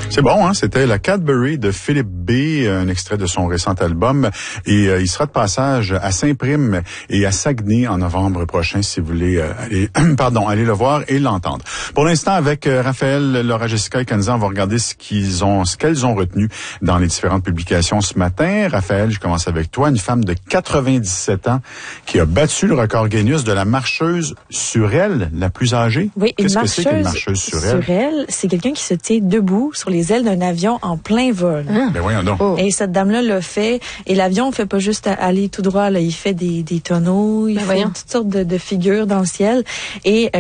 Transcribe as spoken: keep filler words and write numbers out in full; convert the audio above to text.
C'est bon, hein? C'était la Cadbury de Philippe B, un extrait de son récent album. Et euh, il sera de passage à Saint-Prime et à Saguenay en novembre prochain, si vous voulez euh, aller, pardon, aller le voir et l'entendre. Pour l'instant, avec euh, Raphaël, Laura, Jessica et Kenza, on va regarder ce qu'ils ont, ce qu'elles ont retenu dans les différentes publications ce matin. Raphaël, je commence avec toi, une femme de quatre-vingt-dix-sept ans qui a battu le record Guinness de la marcheuse sur elle, la plus âgée. Oui, une Qu'est-ce marcheuse, que c'est qu'une marcheuse sur elle? Sur elle, c'est quelqu'un qui se tient debout sur les ailes d'un avion en plein vol. Ah. Ben voyons donc. Oh. Et cette dame-là l'a fait. Et l'avion ne fait pas juste aller tout droit. Là. Il fait des, des tonneaux, il ben fait voyons. toutes sortes de, de figures dans le ciel. Et